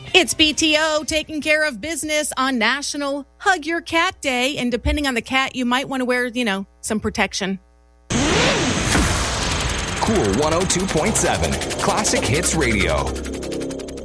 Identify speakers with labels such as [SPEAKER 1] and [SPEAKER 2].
[SPEAKER 1] It's BTO taking care of business on National Hug Your Cat Day. And depending on the cat, you might want to wear, some protection.
[SPEAKER 2] Cool 102.7 Classic Hits Radio.